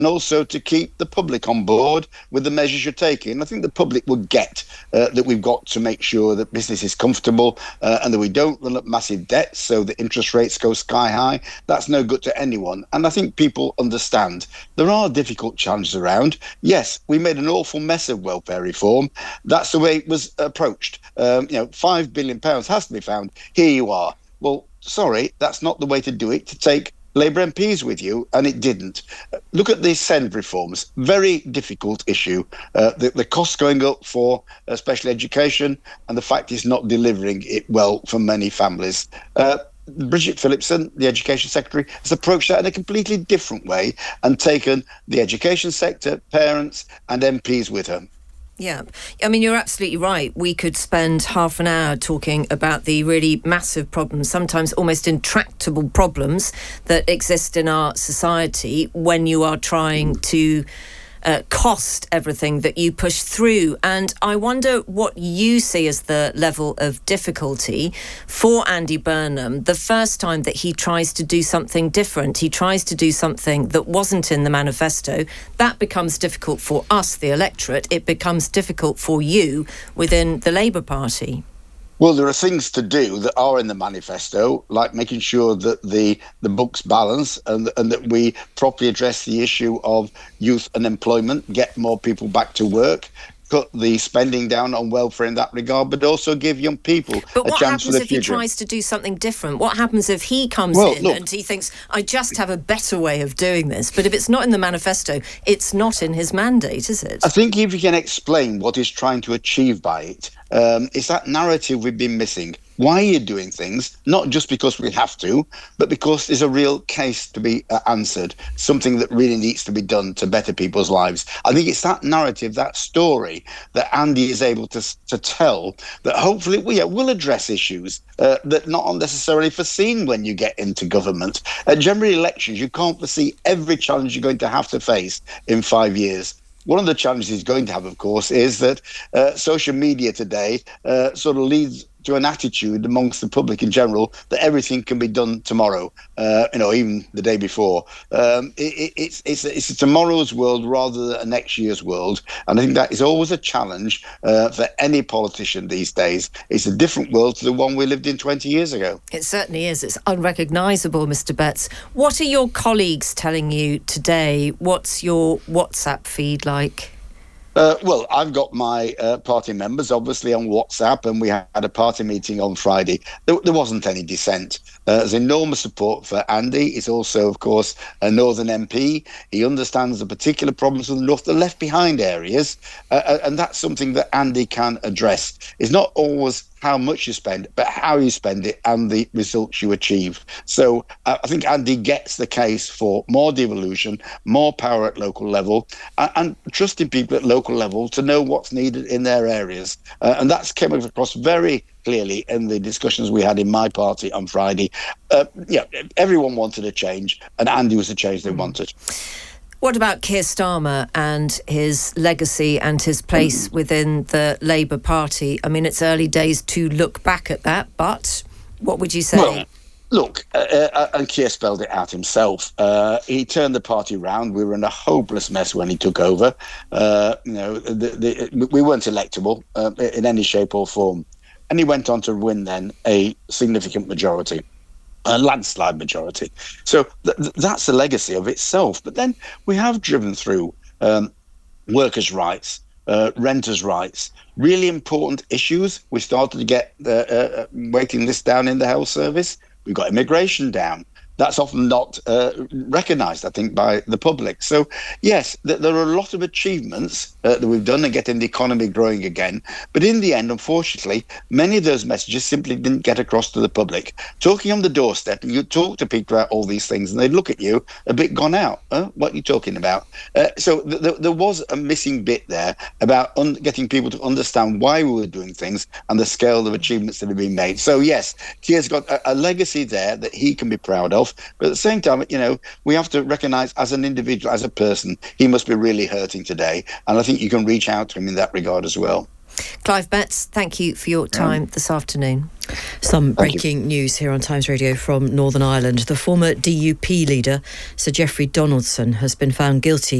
also to keep the public on board with the measures you're taking. I think the public would get that we've got to make sure that business is comfortable and that we don't run up massive debts so the interest rates go sky high. That's no good to anyone. And I think people understand there are difficult challenges around. Yes, we made an awful mess of welfare reform. That's the way it was approached. £5 billion has to be found. Here you are. Well, sorry, that's not the way to do it, to take Labour MPs with you, and it didn't. Look at the SEND reforms. Very difficult issue. The costs going up for special education, and the fact it's not delivering it well for many families. Bridget Phillipson, the Education Secretary, has approached that in a completely different way and taken the education sector, parents and MPs with her. Yeah, I mean, you're absolutely right. We could spend half an hour talking about the really massive problems, sometimes almost intractable problems that exist in our society when you are trying to cost everything that you push through. And I wonder what you see as the level of difficulty for Andy Burnham the first time that he tries to do something different. He tries to do something that wasn't in the manifesto. That becomes difficult for us, the electorate. It becomes difficult for you within the Labour Party. Well, there are things to do that are in the manifesto, like making sure that the books balance and that we properly address the issue of youth unemployment, get more people back to work, cut the spending down on welfare in that regard, but also give young people a chance for the future. But what happens if he tries to do something different? What happens if he comes and he thinks, I just have a better way of doing this? But if it's not in the manifesto, it's not in his mandate, is it? I think if you can explain what he's trying to achieve by it, it's that narrative we've been missing. Why are you doing things? Not just because we have to, but because there's a real case to be answered, something that really needs to be done to better people's lives. I think it's that narrative, that story that Andy is able to tell that hopefully will address issues that not necessarily foreseen when you get into government. At general elections, you can't foresee every challenge you're going to have to face in 5 years. One of the challenges he's going to have, of course, is that social media today sort of leads to an attitude amongst the public in general that everything can be done tomorrow, even the day before. It's a tomorrow's world rather than a next year's world. And I think that is always a challenge for any politician these days. It's a different world to the one we lived in 20 years ago. It certainly is. It's unrecognisable, Mr. Betts. What are your colleagues telling you today? What's your WhatsApp feed like? Well, I've got my party members, obviously, on WhatsApp, and we had a party meeting on Friday. There wasn't any dissent. There's enormous support for Andy. He's also, of course, a Northern MP. He understands the particular problems of the North, the left-behind areas, and that's something that Andy can address. It's not always how much you spend, but how you spend it and the results you achieve. So I think Andy gets the case for more devolution, more power at local level, and trusting people at local level to know what's needed in their areas. And that's came across very clearly in the discussions we had in my party on Friday. Everyone wanted a change, and Andy was the change they wanted. What about Keir Starmer and his legacy and his place within the Labour Party? I mean, it's early days to look back at that, but what would you say? Well, look, and Keir spelled it out himself. He turned the party around. We were in a hopeless mess when he took over. We weren't electable in any shape or form. And he went on to win then a significant majority. A landslide majority. So that's the legacy of itself. But then we have driven through workers' rights, renters' rights, really important issues. We started to get waiting lists down in the health service. We've got immigration down. That's often not recognised, I think, by the public. So, yes, there are a lot of achievements that we've done in getting the economy growing again. But in the end, unfortunately, many of those messages simply didn't get across to the public. Talking on the doorstep, and you talk to people about all these things, and they look at you a bit gone out. What are you talking about? So there was a missing bit there about getting people to understand why we were doing things and the scale of achievements that have been made. So, yes, Keir's got a legacy there that he can be proud of. But at the same time, we have to recognise as an individual, as a person, he must be really hurting today. And I think you can reach out to him in that regard as well. Clive Betts, thank you for your time this afternoon. Some breaking news here on Times Radio from Northern Ireland. The former DUP leader, Sir Geoffrey Donaldson, has been found guilty